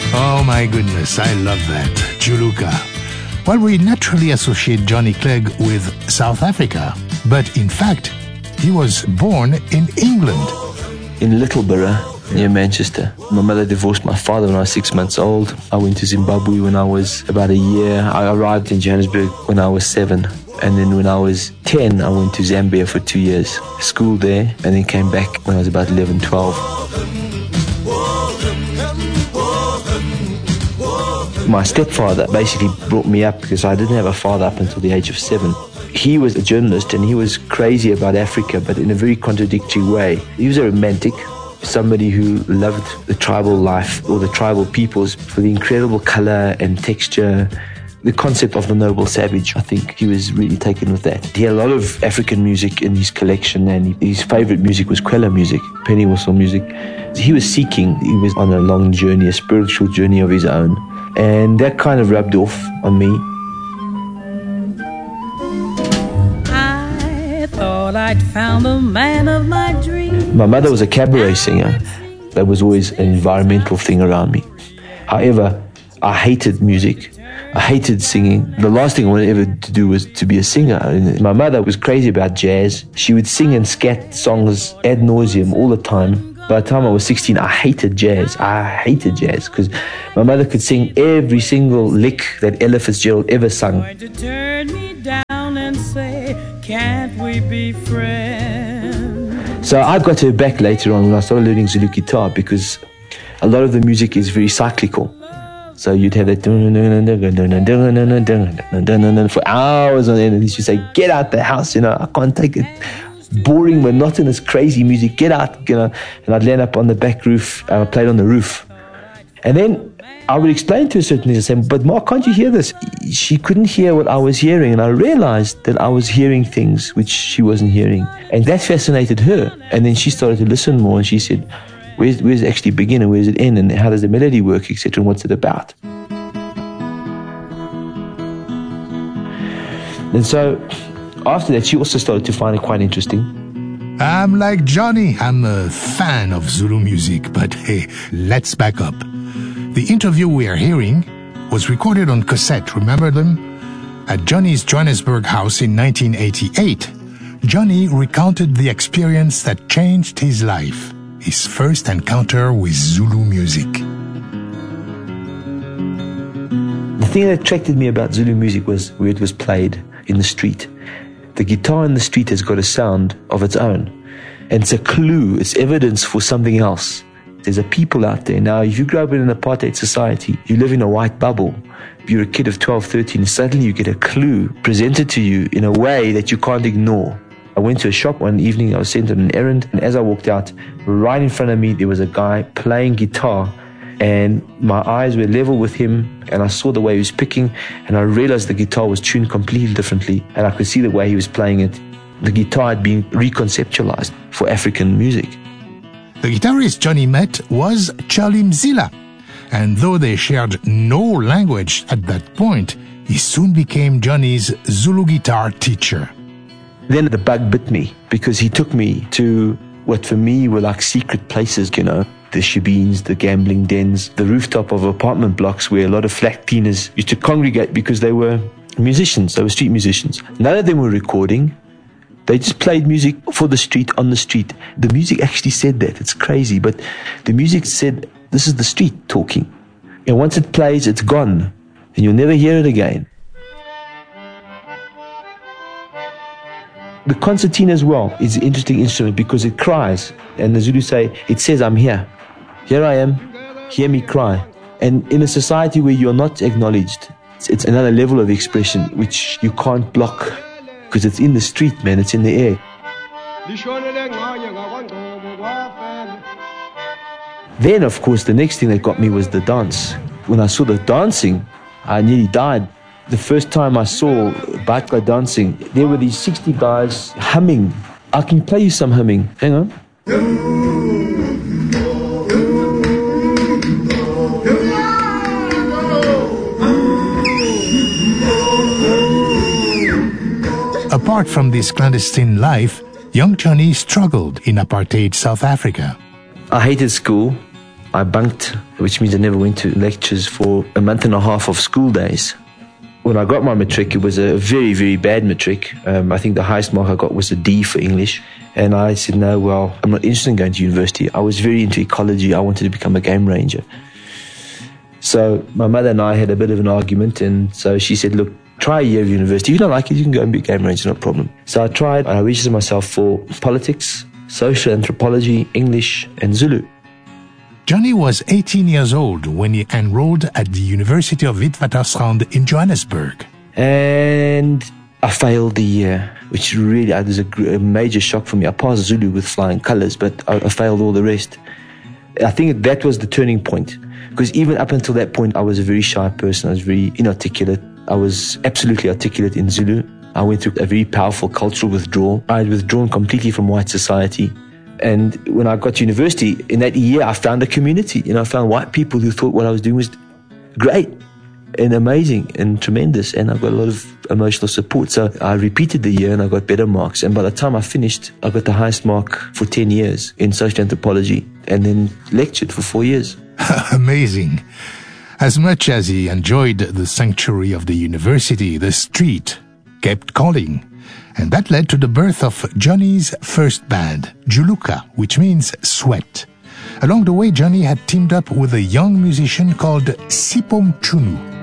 Oh my goodness, I love that. Juluka. Well, we naturally associate Johnny Clegg with South Africa, but in fact, he was born in England. In Littleborough, near Manchester. My mother divorced my father when I was 6 months old. I went to Zimbabwe when I was about a year. I arrived in Johannesburg when I was 7. And then when I was 10, I went to Zambia for 2 years. School there, and then came back when I was about 11, 12. My stepfather basically brought me up because I didn't have a father up until the age of 7. He was a journalist and he was crazy about Africa, but in a very contradictory way. He was a romantic, somebody who loved the tribal life or the tribal peoples for the incredible color and texture. The concept of the noble savage, I think he was really taken with that. He had a lot of African music in his collection, and his favorite music was Kwela music, penny whistle music. He was seeking, he was on a long journey, a spiritual journey of his own, and that kind of rubbed off on me. I thought I'd found the man of my dreams. My mother was a cabaret singer. That was always an environmental thing around me. However, I hated music. I hated singing. The last thing I wanted ever to do was to be a singer. My mother was crazy about jazz. She would sing and scat songs ad nauseum all the time. By the time I was 16, I hated jazz. I hated jazz because my mother could sing every single lick that Ella Fitzgerald ever sung. To turn me down and say, can't we be friends? So I got her back later on when I started learning Zulu guitar because a lot of the music is very cyclical. So you'd have that for hours on end, and she'd say, get out the house, I can't take it. Boring, monotonous, crazy music, get out, And I'd land up on the back roof, and I played on the roof. And then I would explain to her certain things, I said, but Mark, can't you hear this? She couldn't hear what I was hearing, and I realized that I was hearing things which she wasn't hearing. And that fascinated her. And then she started to listen more, and she said, where's it actually begin and where's it end, and how does the melody work, etc., and what's it about? And so after that, she also started to find it quite interesting. I'm like Johnny. I'm a fan of Zulu music, but hey, let's back up. The interview we are hearing was recorded on cassette, remember them? At Johnny's Johannesburg house in 1988, Johnny recounted the experience that changed his life. His first encounter with Zulu music. The thing that attracted me about Zulu music was where it was played in the street. The guitar in the street has got a sound of its own. And it's a clue, it's evidence for something else. There's a people out there. Now, if you grow up in an apartheid society, you live in a white bubble. If you're a kid of 12, 13, suddenly you get a clue presented to you in a way that you can't ignore. I went to a shop one evening, I was sent on an errand, and as I walked out, right in front of me, there was a guy playing guitar, and my eyes were level with him, and I saw the way he was picking, and I realized the guitar was tuned completely differently, and I could see the way he was playing it. The guitar had been reconceptualized for African music. The guitarist Johnny met was Charlie Mzila, and though they shared no language at that point, he soon became Johnny's Zulu guitar teacher. Then the bug bit me because he took me to what for me were like secret places, the shebeens, the gambling dens, the rooftop of apartment blocks where a lot of flat cleaners used to congregate because they were musicians, they were street musicians. None of them were recording. They just played music for the street, on the street. The music actually said that. It's crazy, but the music said, this is the street talking. And once it plays, it's gone, and you'll never hear it again. The concertina as well is an interesting instrument because it cries. And the Zulu say, it says, I'm here. Here I am. Hear me cry. And in a society where you're not acknowledged, it's another level of expression which you can't block because it's in the street, man. It's in the air. Then, of course, the next thing that got me was the dance. When I saw the dancing, I nearly died. The first time I saw Baka dancing, there were these 60 guys humming. I can play you some humming. Hang on. Apart from this clandestine life, young Johnny struggled in apartheid South Africa. I hated school. I bunked, which means I never went to lectures for a month and a half of school days. When I got my matric, it was a very, very bad matric. I think the highest mark I got was a D for English. And I said, no, well, I'm not interested in going to university. I was very into ecology. I wanted to become a game ranger. So my mother and I had a bit of an argument, and so she said, look, try a year of university. If you don't like it, you can go and be a game ranger, no problem. So I tried, and I registered myself for politics, social anthropology, English, and Zulu. Johnny was 18 years old when he enrolled at the University of Witwatersrand in Johannesburg. And I failed the year, which really was a major shock for me. I passed Zulu with flying colors, but I failed all the rest. I think that was the turning point. Because even up until that point, I was a very shy person. I was very inarticulate. I was absolutely articulate in Zulu. I went through a very powerful cultural withdrawal. I had withdrawn completely from white society. And when I got to university, in that year, I found a community. I found white people who thought what I was doing was great and amazing and tremendous. And I got a lot of emotional support. So I repeated the year and I got better marks. And by the time I finished, I got the highest mark for 10 years in social anthropology and then lectured for 4 years. Amazing. As much as he enjoyed the sanctuary of the university, the street kept calling. And that led to the birth of Johnny's first band, Juluka, which means sweat. Along the way, Johnny had teamed up with a young musician called Sipho Mchunu.